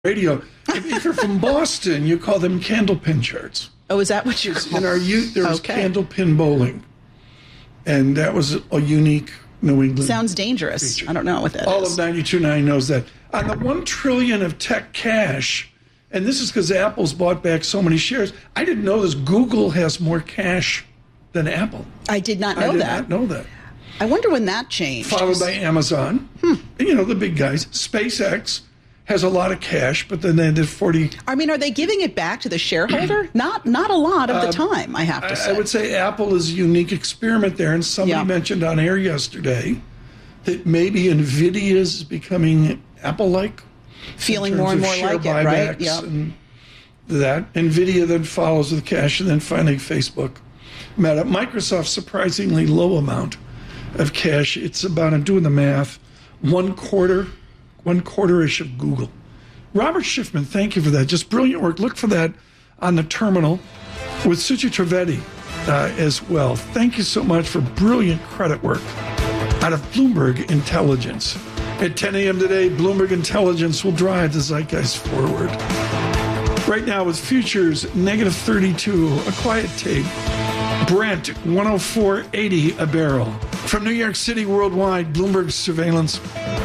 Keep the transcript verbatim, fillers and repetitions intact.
radio. If you're from Boston, you call them candlepin charts. Oh, is that what you call? In our youth, there was okay. candlepin bowling, and that was a unique New England. Sounds dangerous. Feature. I don't know what that All is. of ninety-two point nine knows that. On the one trillion of tech cash, and this is because Apple's bought back so many shares. I didn't know this. Google has more cash than Apple. I did not know I did that. not know that. I wonder when that changed. Followed by Amazon. Hmm. You know, the big guys. SpaceX has a lot of cash, but then they did forty. I mean, are they giving it back to the shareholder? not not a lot of the Uh, time, I have to I, say. I would say Apple is a unique experiment there, and somebody Yeah. mentioned on air yesterday that maybe NVIDIA is becoming Apple-like. Feeling more and more like it, right? Yeah. And that. NVIDIA then follows with cash, and then finally Facebook. Meta. Microsoft, surprisingly low amount of cash. It's about, I'm doing the math, one quarter, one quarter-ish of Google. Robert Schiffman, thank you for that. Just brilliant work. Look for that on the terminal with Suchi Trivedi uh, as well. Thank you so much for brilliant credit work out of Bloomberg Intelligence. At ten a.m. today, Bloomberg Intelligence will drive the zeitgeist forward. Right now with futures, negative thirty-two, a quiet tape. Brent, one oh four eighty a barrel. From New York City worldwide, Bloomberg Surveillance.